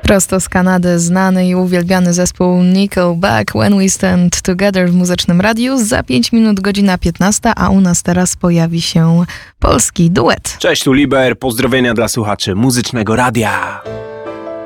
Prosto z Kanady znany i uwielbiany zespół Nickelback, When We Stand Together w Muzycznym Radiu. Za 5 minut godzina 15, a u nas teraz pojawi się polski duet. Cześć, tu Liber, pozdrowienia dla słuchaczy Muzycznego Radia.